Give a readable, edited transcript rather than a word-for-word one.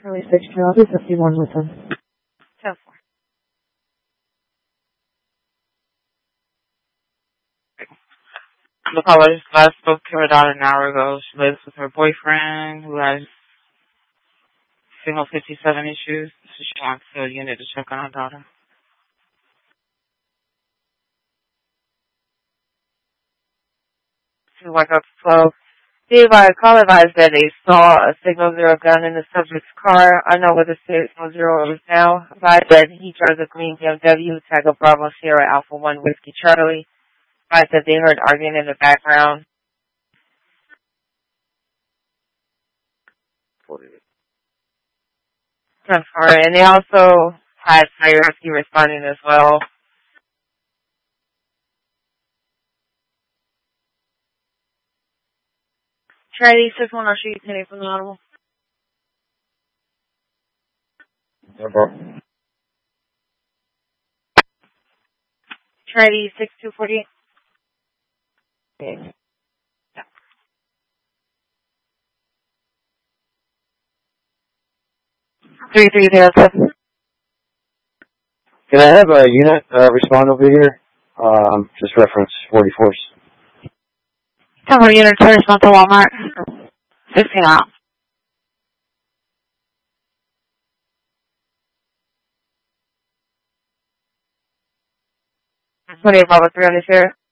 Charlie 6, Charlie 51 with them. 10-4. The caller last spoke to her daughter an hour ago. She lives with her boyfriend who has single 57 issues. So she wants the unit to check on her daughter. She woke up slow. The call advised that they saw a Signal Zero gun in the subject's car. I know where the Signal Zero is now. Advised that he drives a green BMW, tag of Bravo Sierra Alpha 1 Whiskey Charlie. Advised that they heard arguing in the background. And they also had fire rescue responding as well. Charlie 6-1, I'll shoot you 10 from the audible. Charlie 6248. Okay. 3307. Can I have a unit respond over here? Just reference 44. Tell unit to respond to Walmart. 16 out. That's 28 Bravo 3 on this area.